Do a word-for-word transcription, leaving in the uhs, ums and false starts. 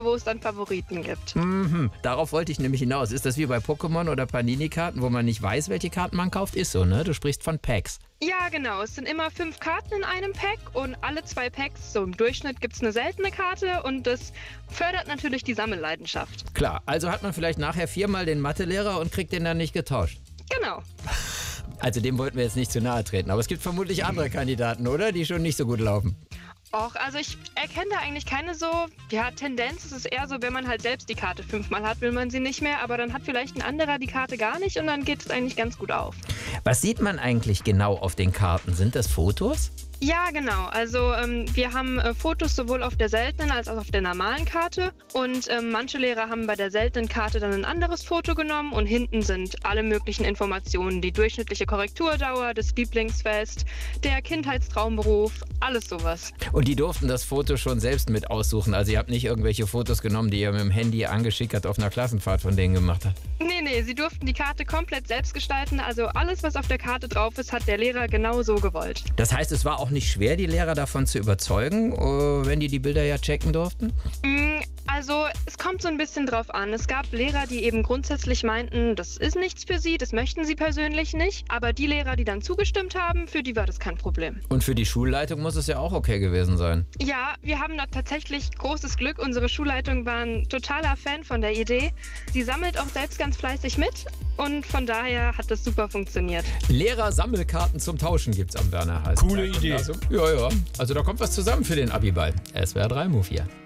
wo es dann Favoriten gibt. Mhm. Darauf wollte ich nämlich hinaus. Ist das wie bei Pokémon oder Panini-Karten, wo man nicht weiß, welche Karten man kauft? Ist so, ne? Du sprichst von Packs. Ja, genau. Es sind immer fünf Karten in einem Pack und alle zwei Packs, so im Durchschnitt, gibt es eine seltene Karte und das fördert natürlich die Sammelleidenschaft. Klar, also hat man vielleicht nachher viermal den Mathelehrer und kriegt den dann nicht getauscht. Genau. Also dem wollten wir jetzt nicht zu nahe treten, aber es gibt vermutlich andere Kandidaten, oder? Die schon nicht so gut laufen. Och, also ich erkenne da eigentlich keine so, ja, Tendenz. Es ist eher so, wenn man halt selbst die Karte fünfmal hat, will man sie nicht mehr, aber dann hat vielleicht ein anderer die Karte gar nicht und dann geht es eigentlich ganz gut auf. Was sieht man eigentlich genau auf den Karten? Sind das Fotos? Ja, genau. Also ähm, wir haben äh, Fotos sowohl auf der seltenen als auch auf der normalen Karte und ähm, manche Lehrer haben bei der seltenen Karte dann ein anderes Foto genommen und hinten sind alle möglichen Informationen, die durchschnittliche Korrekturdauer, das Lieblingsfest, der Kindheitstraumberuf, alles sowas. Und die durften das Foto schon selbst mit aussuchen, also ihr habt nicht irgendwelche Fotos genommen, die ihr mit dem Handy angeschickert auf einer Klassenfahrt von denen gemacht habt? Nee, nee, sie durften die Karte komplett selbst gestalten, also alles, was auf der Karte drauf ist, hat der Lehrer genau so gewollt. Das heißt, es war auch nicht schwer, die Lehrer davon zu überzeugen, wenn die die Bilder ja checken durften? Also es kommt so ein bisschen drauf an. Es gab Lehrer, die eben grundsätzlich meinten, das ist nichts für sie, das möchten sie persönlich nicht. Aber die Lehrer, die dann zugestimmt haben, für die war das kein Problem. Und für die Schulleitung muss es ja auch okay gewesen sein. Ja, wir haben da tatsächlich großes Glück. Unsere Schulleitung war ein totaler Fan von der Idee. Sie sammelt auch selbst ganz fleißig mit und von daher hat das super funktioniert. Lehrer-Sammelkarten zum Tauschen gibt's am Werner Heiß. Coole Idee. Also, ja, ja. Also da kommt was zusammen für den Abiball. S W R drei Move hier.